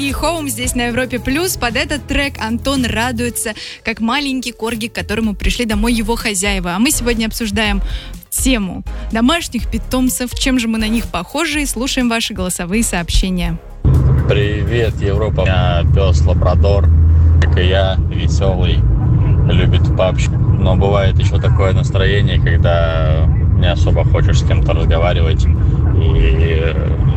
Family Home здесь на Европе Плюс. Под этот трек Антон радуется, как маленький корги, к которому пришли домой его хозяева. А мы сегодня обсуждаем тему домашних питомцев, чем же мы на них похожи, и слушаем ваши голосовые сообщения. Привет, Европа. У меня пес лабрадор, как и я, веселый, любит пообщаться. Но бывает еще такое настроение, когда не особо хочешь с кем-то разговаривать. И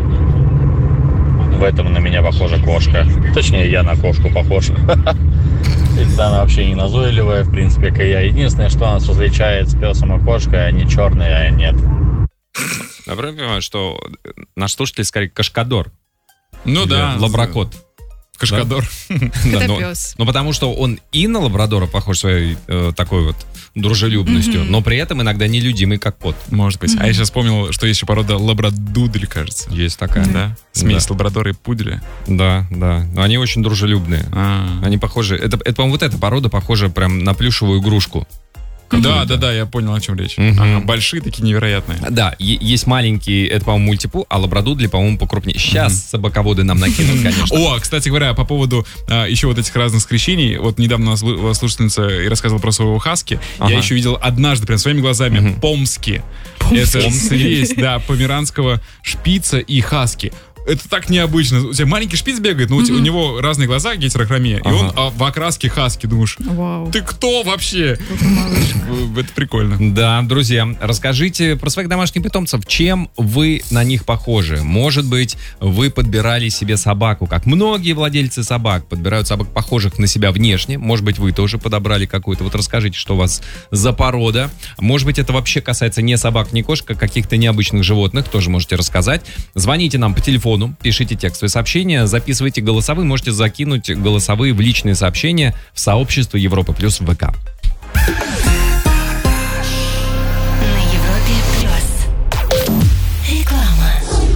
в этом на меня похожа кошка. Точнее, я на кошку похож. Ведь она вообще не назойливая, в принципе, как и я. Единственное, что нас различает с песом и кошкой, они черные, а нет. Я правильно понимаю, что наш слушатель скорее кашкадор? Ну да. Лабракот. Кашкадор. Это пес. Ну, потому что он и на лабрадора похож своей такой вот дружелюбностью, но при этом иногда нелюдимый, как кот. Может быть. А я сейчас вспомнил, что есть еще порода лабрадудель, кажется. Есть такая. Да? Смесь лабрадора и пуделя. Да. Но они очень дружелюбные. Они похожи... Это, по-моему, вот эта порода похожа прям на плюшевую игрушку. Да, я понял, о чем речь. Ага, большие такие невероятные. Да, есть маленькие, это, по-моему, мультипу, а лабрадудли, по-моему, покрупнее. Сейчас собаководы нам накинут, конечно. О, кстати говоря, по поводу еще вот этих разных скрещений, вот недавно у нас слушательница и рассказывала про своего хаски, я еще видел однажды прям своими глазами помски. Это смесь, да, померанского шпица и хаски. Это так необычно. У тебя маленький шпиц бегает, но у него разные глаза, гетерохромия, и он в окраске хаски. Думаешь, ты кто вообще? Это прикольно. Да, друзья, расскажите про своих домашних питомцев. Чем вы на них похожи? Может быть, вы подбирали себе собаку, как многие владельцы собак подбирают собак, похожих на себя внешне. Может быть, вы тоже подобрали какую-то. Вот расскажите, что у вас за порода. Может быть, это вообще касается не собак, не кошек, а каких-то необычных животных. Тоже можете рассказать. Звоните нам по телефону. Пишите текстовые сообщения, записывайте голосовые, можете закинуть голосовые в личные сообщения в сообщество Европа Плюс в ВК. На Европе Плюс. Реклама.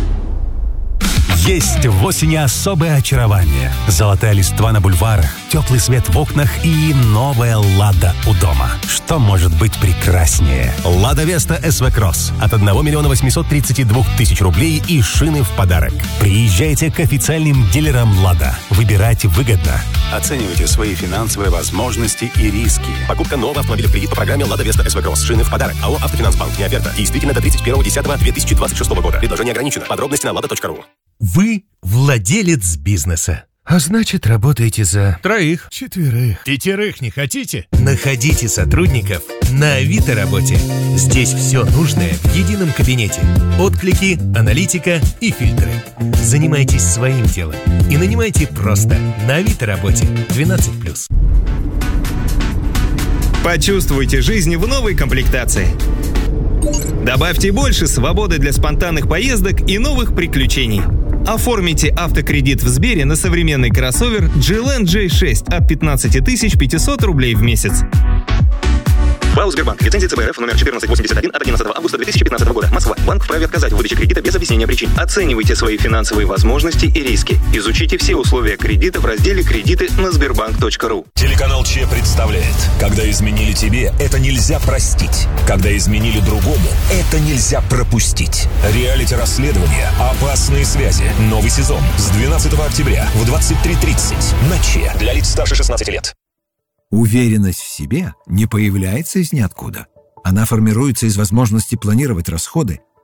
Есть в осени особое очарование. Золотая листва на бульварах, теплый свет в окнах и новая «Лада» у дома. Что может быть прекраснее? «Лада Веста СВ Кросс» от 1 832 000 рублей и шины в подарок. Приезжайте к официальным дилерам «Лада». Выбирайте выгодно. Оценивайте свои финансовые возможности и риски. Покупка нового автомобиля в кредит по программе «Лада Веста СВ Кросс». Шины в подарок. АО «Автофинансбанк». Не оферта. Действительно до 31.10.2026 года. Предложение ограничено. Подробности на lada.ru. Вы владелец бизнеса. А значит, работаете за 3, 4, 5 не хотите? Находите сотрудников на Авито работе. Здесь все нужное в едином кабинете. Отклики, аналитика и фильтры. Занимайтесь своим делом и нанимайте просто на Авито работе 12+. Почувствуйте жизнь в новой комплектации. Добавьте больше свободы для спонтанных поездок и новых приключений. Оформите автокредит в Сбере на современный кроссовер GLN J6 от 15 500 рублей в месяц. ПАО «Сбербанк». Лицензия ЦБРФ номер 1481 от 11 августа 2015 года. Москва. Банк вправе отказать в выдаче кредита без объяснения причин. Оценивайте свои финансовые возможности и риски. Изучите все условия кредита в разделе «Кредиты» на sberbank.ru. Телеканал Че представляет. Когда изменили тебе, это нельзя простить. Когда изменили другому, это нельзя пропустить. Реалити-расследование «Опасные связи». Новый сезон с 12 октября в 23:30 на Че. Для лиц старше 16 лет. Уверенность в себе не появляется из ниоткуда. Она формируется из возможности планировать расходы,